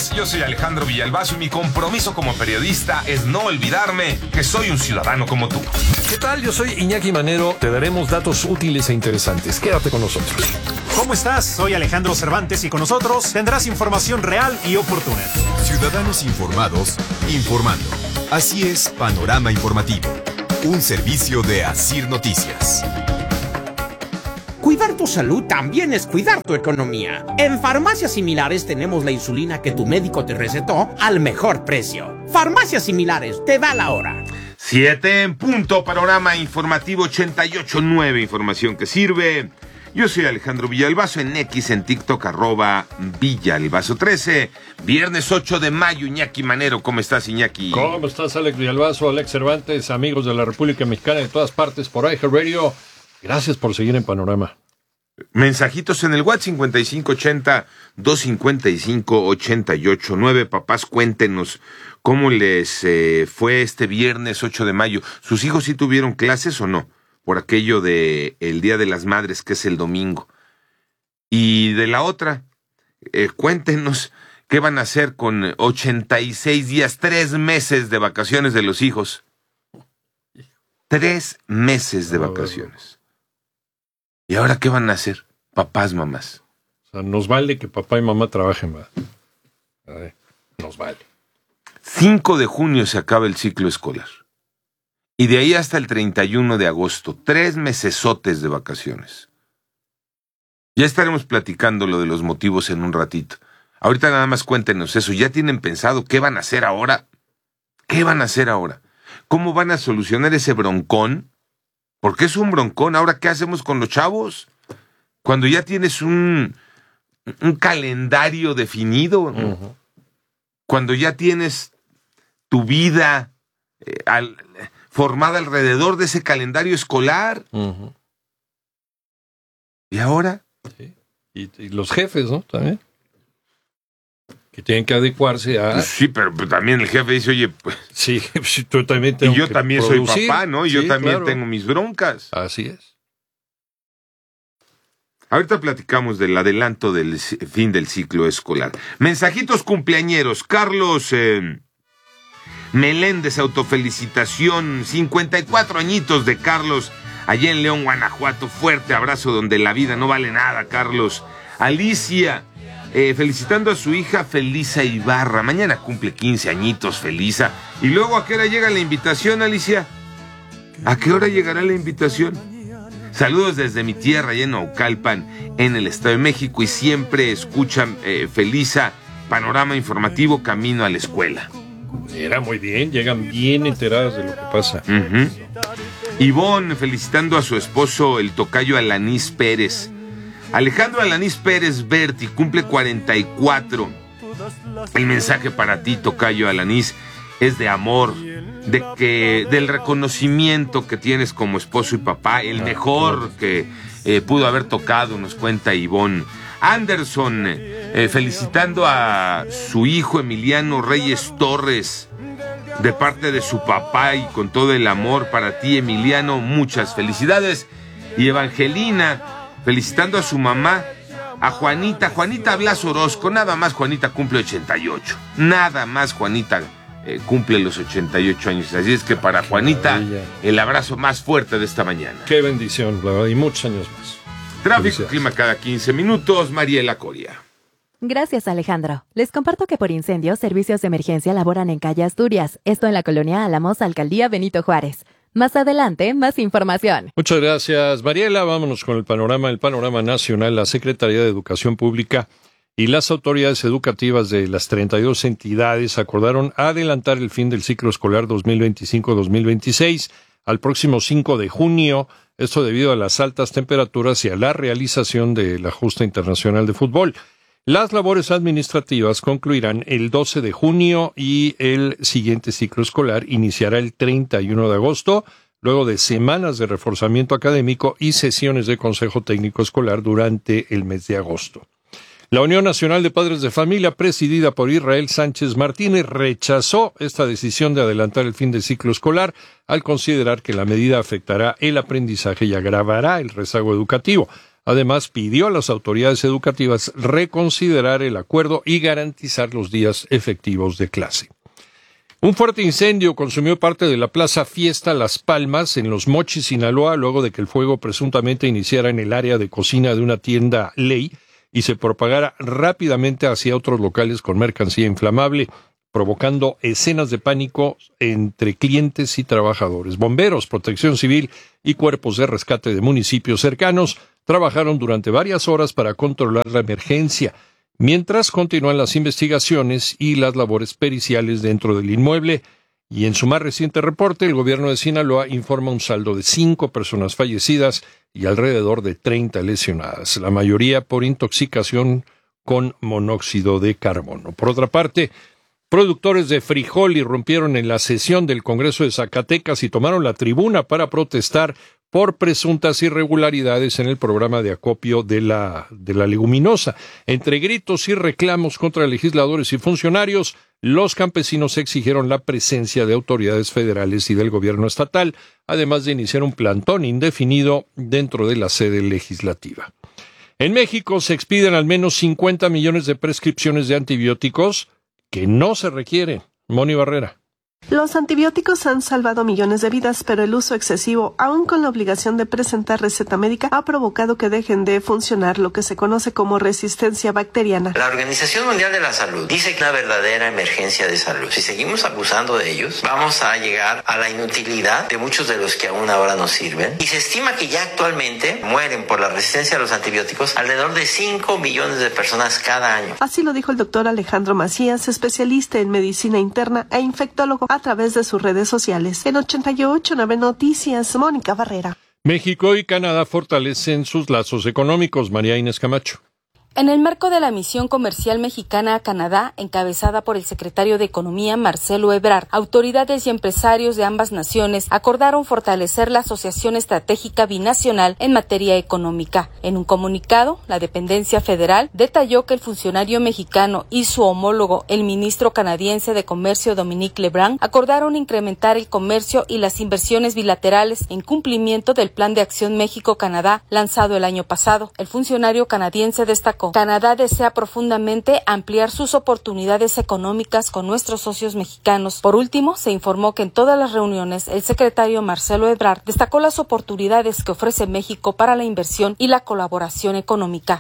días, yo soy Alejandro Villalbazo y mi compromiso como periodista es no olvidarme que soy un ciudadano como tú. ¿Qué tal? Yo soy Iñaki Manero. Te daremos datos útiles e interesantes. Quédate con nosotros. ¿Cómo estás? Soy Alejandro Cervantes y con nosotros tendrás información real y oportuna. Ciudadanos informados, informando. Así es Panorama Informativo, un servicio de Asir Noticias. Cuidar tu salud también es cuidar tu economía. En Farmacias Similares tenemos la insulina que tu médico te recetó al mejor precio. Farmacias Similares, te da la hora. 7 en punto, Panorama Informativo 88.9, información que sirve. Yo soy Alejandro Villalbazo, en X, en TikTok, @Villalbazo13. Viernes 8 de mayo, Iñaki Manero. ¿Cómo estás, Iñaki? ¿Cómo estás, Alex Villalbazo, Alex Cervantes, amigos de la República Mexicana de todas partes por iHeartRadio? Gracias por seguir en Panorama. Mensajitos en el WhatsApp 5580-255-889. Papás, cuéntenos cómo les fue este viernes 8 de mayo. ¿Sus hijos sí tuvieron clases o no? Por aquello de el Día de las Madres, que es el domingo. Y de la otra, cuéntenos qué van a hacer con 86 días, 3 meses de vacaciones de los hijos. 3 meses de vacaciones. ¿Y ahora qué van a hacer, papás, mamás? O sea, nos vale que papá y mamá trabajen, ¿verdad? A ver, nos vale. 5 de junio se acaba el ciclo escolar. Y de ahí hasta el 31 de agosto, 3 mesesotes de vacaciones. Ya estaremos platicando lo de los motivos en un ratito. Ahorita nada más cuéntenos eso. ¿Ya tienen pensado qué van a hacer ahora? ¿Qué van a hacer ahora? ¿Cómo van a solucionar ese broncón? Porque es un broncón. Ahora, ¿qué hacemos con los chavos? Cuando ya tienes un calendario definido, ¿no? Uh-huh. Cuando ya tienes tu vida formada alrededor de ese calendario escolar. Uh-huh. ¿Y ahora? Sí. Y los jefes, ¿no? También. Que tienen que adecuarse a... Pues sí, pero también el jefe dice, oye, pues... Sí, tú también tengo y yo que también producir. soy papá, ¿no? Y Sí, yo también claro. tengo mis broncas. Así es. Ahorita platicamos del adelanto del fin del ciclo escolar. Mensajitos cumpleañeros. Carlos Meléndez, autofelicitación. 54 añitos de Carlos, allá en León, Guanajuato. Fuerte abrazo donde la vida no vale nada, Carlos. Alicia, felicitando a su hija Felisa Ibarra. Mañana cumple 15 añitos, Felisa. ¿Y luego a qué hora llega la invitación, Alicia? ¿A qué hora llegará la invitación? Saludos desde mi tierra, allá en Naucalpan, en el Estado de México, y siempre escuchan Felisa, Panorama Informativo, camino a la escuela. Era muy bien, llegan bien enteradas de lo que pasa. Uh-huh. Ivonne, felicitando a su esposo, el tocayo Alanís Pérez. Alejandro Alanís Pérez Berti, cumple 44. El mensaje para ti, tocayo Alanís, es de amor, del reconocimiento que tienes como esposo y papá, el mejor que pudo haber tocado, nos cuenta Ivonne. Anderson, felicitando a su hijo Emiliano Reyes Torres, de parte de su papá y con todo el amor para ti, Emiliano, muchas felicidades. Y Evangelina, felicitando a su mamá, a Juanita Blas Orozco. Nada más Juanita cumple 88. Nada más Juanita cumple los 88 años. Así es que para Juanita, el abrazo más fuerte de esta mañana. Qué bendición, la verdad, y muchos años más. Tráfico, clima cada 15 minutos. Mariela Coria. Gracias, Alejandro. Les comparto que por incendios, servicios de emergencia laboran en calle Asturias. Esto en la colonia Álamos, Alcaldía Benito Juárez. Más adelante, más información. Muchas gracias, Mariela. Vámonos con el panorama nacional. La Secretaría de Educación Pública y las autoridades educativas de las 32 entidades acordaron adelantar el fin del ciclo escolar 2025-2026 al próximo 5 de junio. Esto debido a las altas temperaturas y a la realización de la justa internacional de fútbol. Las labores administrativas concluirán el 12 de junio y el siguiente ciclo escolar iniciará el 31 de agosto, luego de semanas de reforzamiento académico y sesiones de Consejo Técnico Escolar durante el mes de agosto. La Unión Nacional de Padres de Familia, presidida por Israel Sánchez Martínez, rechazó esta decisión de adelantar el fin del ciclo escolar al considerar que la medida afectará el aprendizaje y agravará el rezago educativo. Además, pidió a las autoridades educativas reconsiderar el acuerdo y garantizar los días efectivos de clase. Un fuerte incendio consumió parte de la Plaza Fiesta Las Palmas en Los Mochis, Sinaloa, luego de que el fuego presuntamente iniciara en el área de cocina de una tienda Ley y se propagara rápidamente hacia otros locales con mercancía inflamable, provocando escenas de pánico entre clientes y trabajadores. Bomberos, Protección Civil y cuerpos de rescate de municipios cercanos trabajaron durante varias horas para controlar la emergencia, mientras continúan las investigaciones y las labores periciales dentro del inmueble. Y en su más reciente reporte, el gobierno de Sinaloa informa un saldo de 5 personas fallecidas y alrededor de 30 lesionadas, la mayoría por intoxicación con monóxido de carbono. Por otra parte, productores de frijol irrumpieron en la sesión del Congreso de Zacatecas y tomaron la tribuna para protestar por presuntas irregularidades en el programa de acopio de la leguminosa. Entre gritos y reclamos contra legisladores y funcionarios, los campesinos exigieron la presencia de autoridades federales y del gobierno estatal, además de iniciar un plantón indefinido dentro de la sede legislativa. En México se expiden al menos 50 millones de prescripciones de antibióticos que no se requieren. Moni Barrera. Los antibióticos han salvado millones de vidas, pero el uso excesivo, aun con la obligación de presentar receta médica, ha provocado que dejen de funcionar lo que se conoce como resistencia bacteriana. La Organización Mundial de la Salud dice que es una verdadera emergencia de salud. Si seguimos abusando de ellos, vamos a llegar a la inutilidad de muchos de los que aún ahora nos sirven. Y se estima que ya actualmente mueren por la resistencia a los antibióticos alrededor de 5 millones de personas cada año. Así lo dijo el doctor Alejandro Macías, especialista en medicina interna e infectólogo, a través de sus redes sociales. En 88.9 Noticias, Mónica Barrera. México y Canadá fortalecen sus lazos económicos. María Inés Camacho. En el marco de la misión comercial mexicana a Canadá, encabezada por el secretario de Economía, Marcelo Ebrard, autoridades y empresarios de ambas naciones acordaron fortalecer la asociación estratégica binacional en materia económica. En un comunicado, la dependencia federal detalló que el funcionario mexicano y su homólogo, el ministro canadiense de Comercio, Dominic Lebrun, acordaron incrementar el comercio y las inversiones bilaterales en cumplimiento del Plan de Acción México-Canadá lanzado el año pasado. El funcionario canadiense destacó: Canadá desea profundamente ampliar sus oportunidades económicas con nuestros socios mexicanos. Por último, se informó que en todas las reuniones el secretario Marcelo Ebrard destacó las oportunidades que ofrece México para la inversión y la colaboración económica.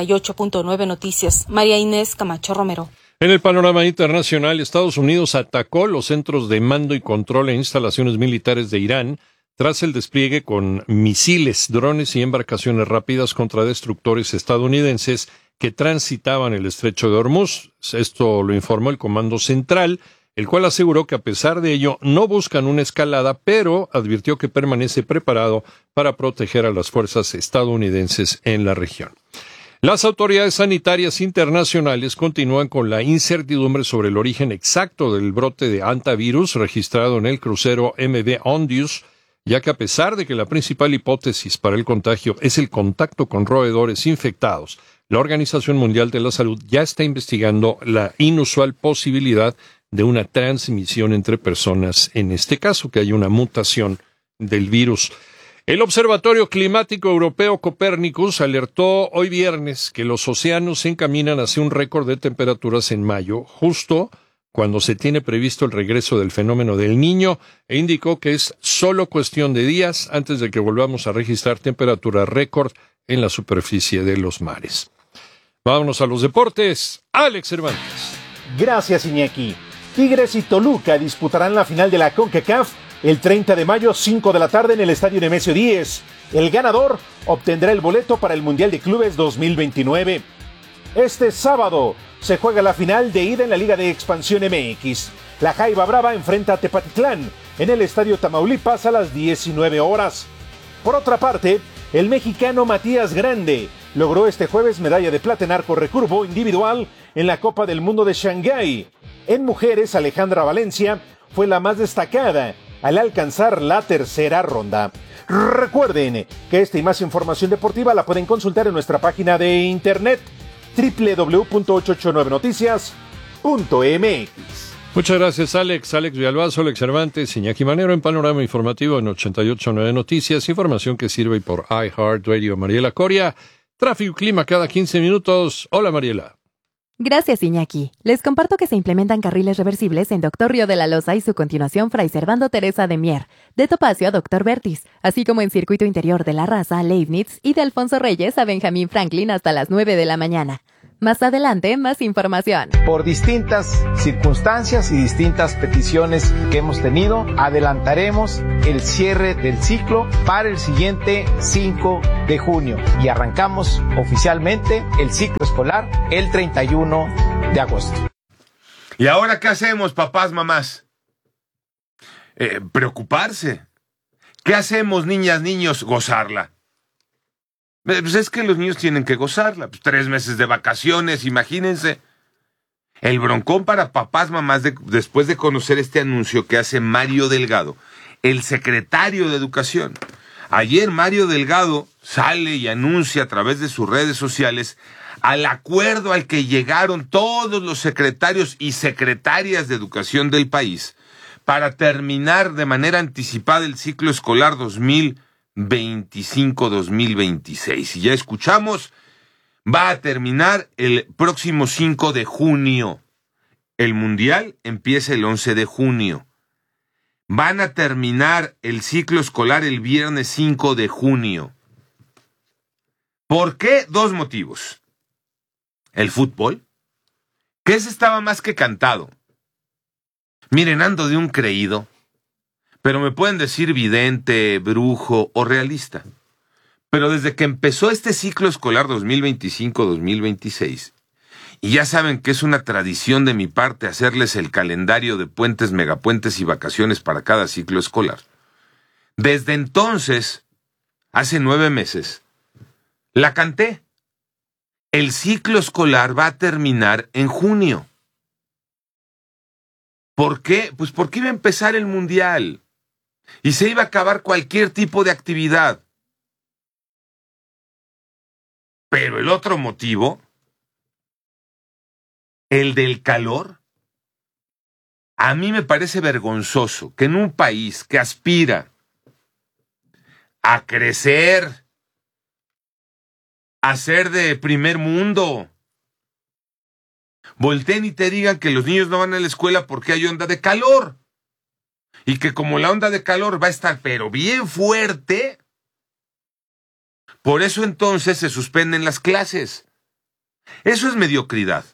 88.9 Noticias, María Inés Camacho Romero. En el panorama internacional, Estados Unidos atacó los centros de mando y control e instalaciones militares de Irán tras el despliegue con misiles, drones y embarcaciones rápidas contra destructores estadounidenses que transitaban el estrecho de Hormuz. Esto lo informó el Comando Central, el cual aseguró que a pesar de ello no buscan una escalada, pero advirtió que permanece preparado para proteger a las fuerzas estadounidenses en la región. Las autoridades sanitarias internacionales continúan con la incertidumbre sobre el origen exacto del brote de hantavirus registrado en el crucero MV Ondius, ya que a pesar de que la principal hipótesis para el contagio es el contacto con roedores infectados, la Organización Mundial de la Salud ya está investigando la inusual posibilidad de una transmisión entre personas, en este caso que hay una mutación del virus. El Observatorio Climático Europeo Copernicus alertó hoy viernes que los océanos se encaminan hacia un récord de temperaturas en mayo, justo cuando se tiene previsto el regreso del fenómeno del Niño, e indicó que es solo cuestión de días antes de que volvamos a registrar temperaturas récord en la superficie de los mares. Vámonos a los deportes. Alex Cervantes. Gracias, Iñaki. Tigres y Toluca disputarán la final de la CONCACAF el 30 de mayo, 5 de la tarde en el Estadio Nemesio 10. El ganador obtendrá el boleto para el Mundial de Clubes 2029. Este sábado se juega la final de ida en la Liga de Expansión MX. La Jaiba Brava enfrenta a Tepatitlán en el Estadio Tamaulipas a las 19 horas. Por otra parte, el mexicano Matías Grande logró este jueves medalla de plata en arco recurvo individual en la Copa del Mundo de Shanghái. En mujeres, Alejandra Valencia fue la más destacada al alcanzar la tercera ronda. Recuerden que esta y más información deportiva la pueden consultar en nuestra página de internet www.889noticias.mx. Muchas gracias, Alex. Alex Villalbazo, Alex Cervantes, Iñaki Manero en Panorama Informativo en 88.9 Noticias. Información que sirve por iHeartRadio. Mariela Coria, tráfico y clima cada 15 minutos. Hola, Mariela. Gracias, Iñaki. Les comparto que se implementan carriles reversibles en Doctor Río de la Loza y su continuación Fray Servando Teresa de Mier, de Topacio a Doctor Bertis, así como en Circuito Interior de La Raza a Leibniz y de Alfonso Reyes a Benjamín Franklin hasta las 9 de la mañana. Más adelante, más información. Por distintas circunstancias y distintas peticiones que hemos tenido, adelantaremos el cierre del ciclo para el siguiente 5 de junio y arrancamos oficialmente el ciclo escolar el 31 de agosto. ¿Y ahora qué hacemos, papás, mamás? Preocuparse. ¿Qué hacemos, niñas, niños? Gozarla. Pues es que los niños tienen que gozarla. 3 meses de vacaciones, imagínense. El broncón para papás, mamás, después de conocer este anuncio que hace Mario Delgado, el secretario de Educación. Ayer Mario Delgado sale y anuncia a través de sus redes sociales al acuerdo al que llegaron todos los secretarios y secretarias de educación del país para terminar de manera anticipada el ciclo escolar 2025-2026. Y ya escuchamos, va a terminar el próximo 5 de junio. El Mundial empieza el 11 de junio. Van a terminar el ciclo escolar el viernes 5 de junio. ¿Por qué? 2 motivos. El fútbol, que ese estaba más que cantado. Miren, ando de un creído, pero me pueden decir vidente, brujo o realista. Pero desde que empezó este ciclo escolar 2025-2026, y ya saben que es una tradición de mi parte hacerles el calendario de puentes, megapuentes y vacaciones para cada ciclo escolar. Desde entonces, hace 9 meses, la canté. El ciclo escolar va a terminar en junio. ¿Por qué? Pues porque iba a empezar el Mundial y se iba a acabar cualquier tipo de actividad. Pero el otro motivo, el del calor, a mí me parece vergonzoso que en un país que aspira a crecer, a ser de primer mundo, volteen y te digan que los niños no van a la escuela porque hay onda de calor. Y que como la onda de calor va a estar pero bien fuerte, por eso entonces se suspenden las clases. Eso es mediocridad.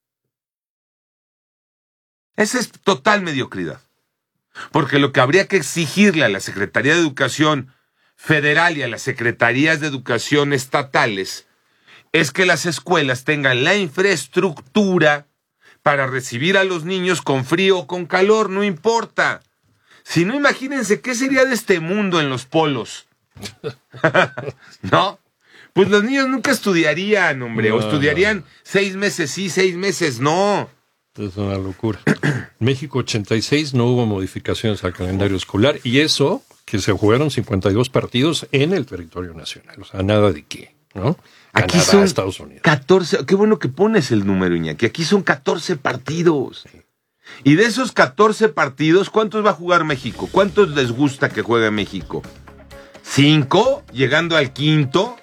Esa es total mediocridad. Porque lo que habría que exigirle a la Secretaría de Educación Federal y a las Secretarías de Educación estatales es que las escuelas tengan la infraestructura para recibir a los niños con frío o con calor, no importa. Si no, imagínense qué sería de este mundo en los polos. ¿No? Pues los niños nunca estudiarían, hombre, o estudiarían 6 meses sí, 6 meses no. Es una locura. En México 86 no hubo modificaciones al calendario escolar, y eso que se jugaron 52 partidos en el territorio nacional. O sea, nada de qué, ¿no? Aquí Canadá, son Estados Unidos. 14, qué bueno que pones el número, Iñaki. Aquí son 14 partidos. Sí. Y de esos 14 partidos, ¿cuántos va a jugar México? ¿Cuántos les gusta que juegue México? 5, llegando al quinto.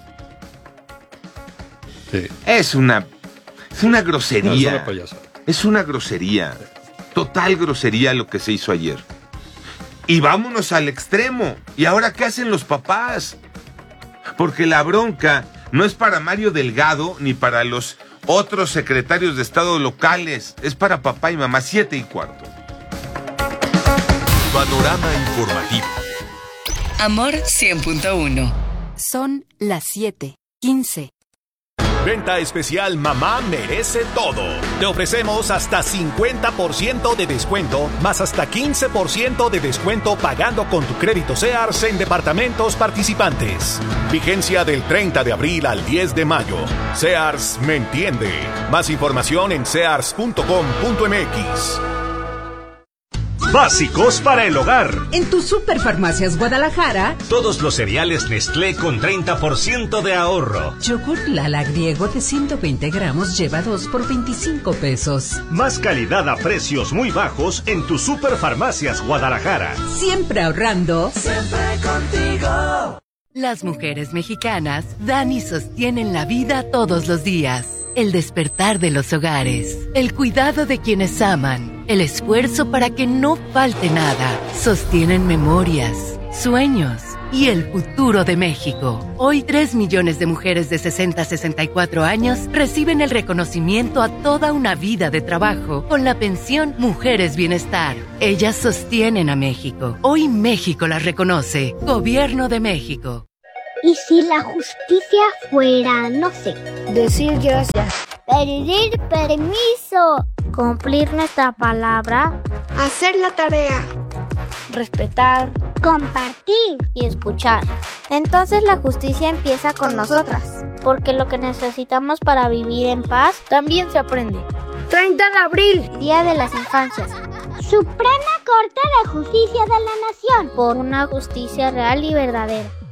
Sí. Es una grosería. No, es una payasada. Es una grosería. Total grosería lo que se hizo ayer. Y vámonos al extremo. ¿Y ahora qué hacen los papás? Porque la bronca no es para Mario Delgado ni para los otros secretarios de Estado locales. Es para papá y mamá. 7:15. Panorama informativo. Amor 100.1. Son las 7:15. Venta especial Mamá Merece Todo. Te ofrecemos hasta 50% de descuento, más hasta 15% de descuento pagando con tu crédito Sears en departamentos participantes. Vigencia del 30 de abril al 10 de mayo. Sears me entiende. Más información en sears.com.mx. básicos para el hogar. En tu Superfarmacias Guadalajara, Todos los cereales Nestlé con 30% de ahorro. yogur Lala griego de 120 gramos lleva 2 por 25 pesos. Más calidad a precios muy bajos en tu Superfarmacias Guadalajara. Siempre ahorrando. Siempre contigo. Las mujeres mexicanas dan y sostienen la vida todos los días. El despertar de los hogares, el cuidado de quienes aman, el esfuerzo para que no falte nada. Sostienen memorias, sueños y el futuro de México. Hoy 3 millones de mujeres de 60 a 64 años reciben el reconocimiento a toda una vida de trabajo con la pensión Mujeres Bienestar. Ellas sostienen a México. Hoy México las reconoce. Gobierno de México. ¿Y si la justicia fuera, no sé, decir gracias, pedir permiso, cumplir nuestra palabra, hacer la tarea, respetar, compartir y escuchar? Entonces la justicia empieza con nosotras, porque lo que necesitamos para vivir en paz también se aprende. 30 de abril, Día de las Infancias. Suprema Corte de Justicia de la Nación, por una justicia real y verdadera.